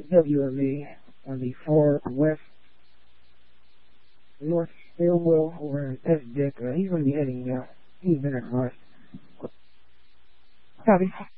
WME on the far west north stairwell over in S. Dick. He's going to be heading out. He's been at Copy.